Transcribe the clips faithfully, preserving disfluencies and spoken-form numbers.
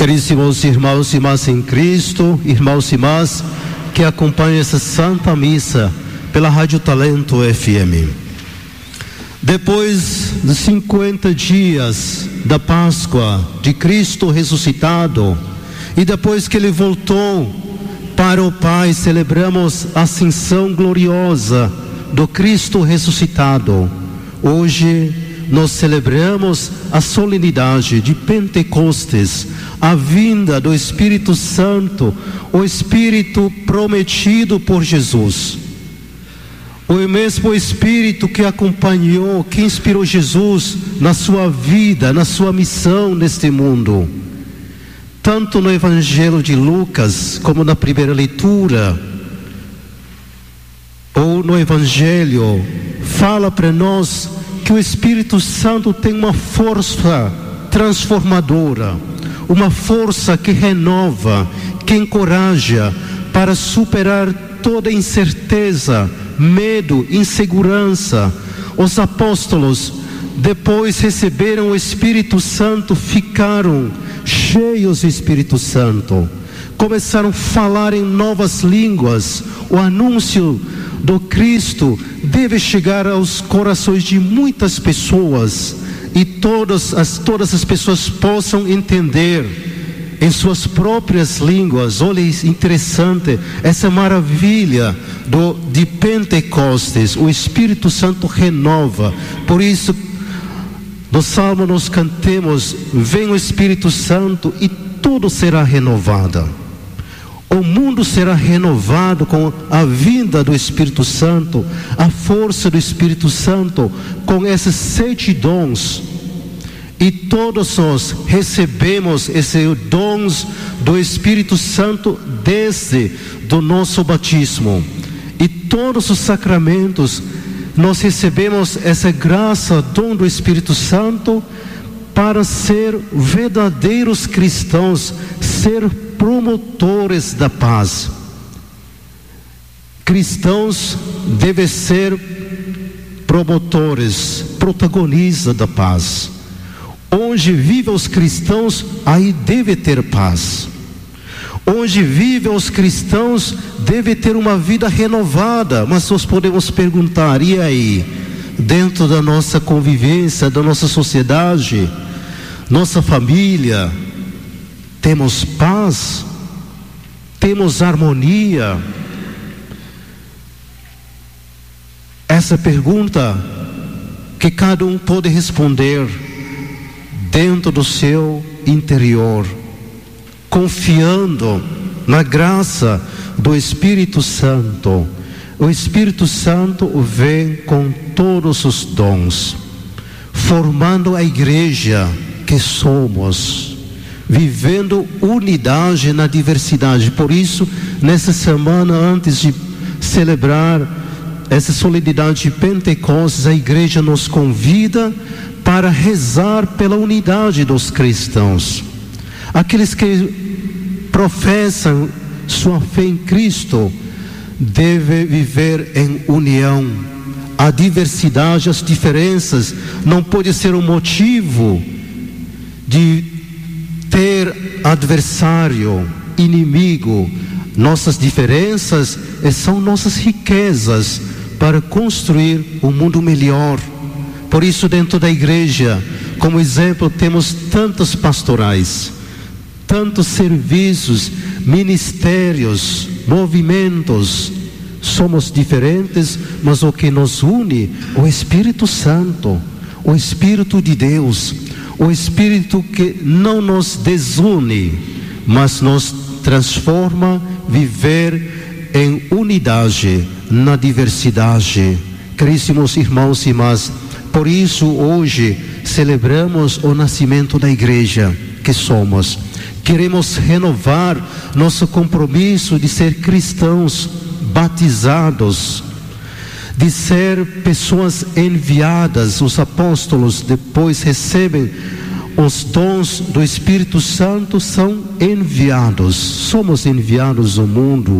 Caríssimos irmãos e irmãs em Cristo, irmãos e irmãs que acompanham essa Santa Missa pela Rádio Talento F M. Depois de cinquenta dias da Páscoa de Cristo ressuscitado e depois que Ele voltou para o Pai, celebramos a ascensão gloriosa do Cristo ressuscitado. Hoje nós celebramos a solenidade de Pentecostes, a vinda do Espírito Santo, o Espírito prometido por Jesus. O mesmo Espírito que acompanhou, que inspirou Jesus na sua vida, na sua missão neste mundo. Tanto no Evangelho de Lucas, como na primeira leitura, ou no Evangelho, fala para nós que o Espírito Santo tem uma força transformadora, uma força que renova, que encoraja para superar toda incerteza, medo, insegurança. Os apóstolos, depois receberam o Espírito Santo, ficaram cheios do Espírito Santo, começaram a falar em novas línguas. O anúncio do Cristo deve chegar aos corações de muitas pessoas e todas as, todas as pessoas possam entender em suas próprias línguas. Olha, interessante essa maravilha do, de Pentecostes. O Espírito Santo renova. Por isso no Salmo nós cantemos: vem o Espírito Santo e tudo será renovado. O mundo será renovado com a vinda do Espírito Santo, a força do Espírito Santo, com esses sete dons. E todos nós recebemos esses dons do Espírito Santo desde do nosso batismo. E todos os sacramentos nós recebemos essa graça, dom do Espírito Santo, para ser verdadeiros cristãos, ser promotores da paz. Cristãos devem ser promotores, protagonistas da paz. Onde vivem os cristãos, aí deve ter paz. Onde vivem os cristãos, deve ter uma vida renovada. Mas nós podemos perguntar: e aí? Dentro da nossa convivência, da nossa sociedade, nossa família, temos paz? Temos harmonia? Essa pergunta que cada um pode responder dentro do seu interior, confiando na graça do Espírito Santo. O Espírito Santo vem com todos os dons, formando a igreja que somos, vivendo unidade na diversidade. Por isso, nessa semana, antes de celebrar essa solenidade de Pentecostes, a igreja nos convida para rezar pela unidade dos cristãos. Aqueles que professam sua fé em Cristo devem viver em união. A diversidade, as diferenças não pode ser um motivo de ter adversário, inimigo. Nossas diferenças são nossas riquezas para construir um mundo melhor. Por isso, dentro da igreja, como exemplo, temos tantas pastorais, tantos serviços, ministérios, movimentos. Somos diferentes, mas o que nos une, o Espírito Santo, o Espírito de Deus, o Espírito que não nos desune, mas nos transforma, viver em unidade, na diversidade. Caríssimos irmãos e irmãs, por isso hoje celebramos o nascimento da igreja que somos. Queremos renovar nosso compromisso de ser cristãos batizados, de ser pessoas enviadas. Os apóstolos depois recebem os dons do Espírito Santo, são enviados. Somos enviados ao mundo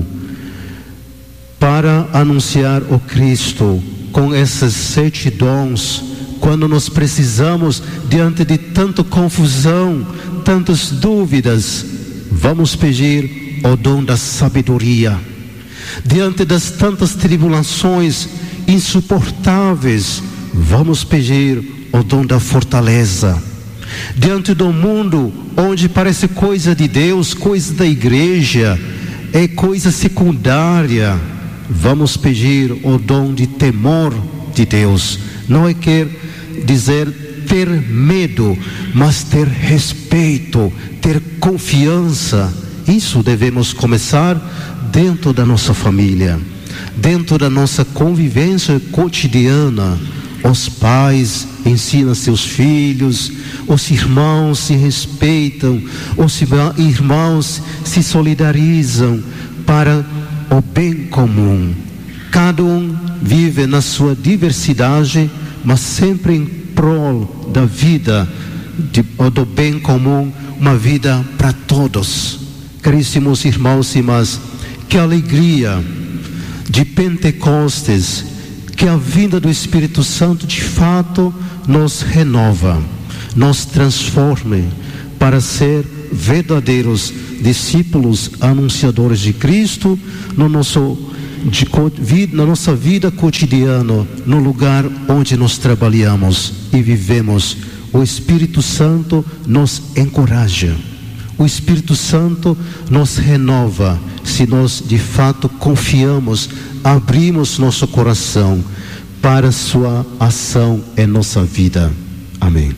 para anunciar o Cristo com esses sete dons quando nós precisamos, diante de tanta confusão, tantas dúvidas, vamos pedir o dom da sabedoria. Diante das tantas tribulações insuportáveis, vamos pedir o dom da fortaleza. Diante do mundo onde parece coisa de Deus, coisa da igreja, é coisa secundária, vamos pedir o dom de temor de Deus. Não é quer dizer ter medo, mas ter respeito, ter confiança. Isso devemos começar dentro da nossa família, dentro da nossa convivência cotidiana. Os pais ensinam seus filhos, os irmãos se respeitam, os irmãos se solidarizam para o bem comum. Cada um vive na sua diversidade, mas sempre em prol da vida, de, do bem comum, uma vida para todos. Caríssimos irmãos e irmãs, que alegria de Pentecostes, que a vinda do Espírito Santo de fato nos renova, nos transforme para ser verdadeiros discípulos anunciadores de Cristo no nosso, de, na nossa vida cotidiana, no lugar onde nós trabalhamos e vivemos. O Espírito Santo nos encoraja, o Espírito Santo nos renova, se nós de fato confiamos, abrimos nosso coração para sua ação em nossa vida. Amém.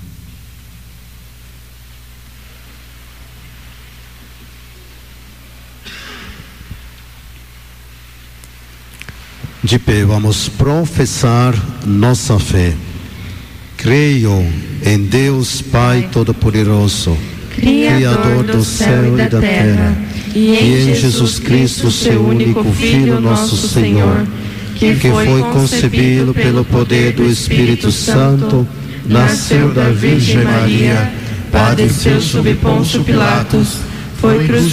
De pé, vamos professar nossa fé. Creio em Deus Pai Todo-Poderoso, Criador do céu e da terra, e em Jesus Cristo, seu único Filho, nosso Senhor, que foi concebido pelo poder do Espírito Santo, nasceu da Virgem Maria, padeceu sob Pôncio Pilatos, foi crucificado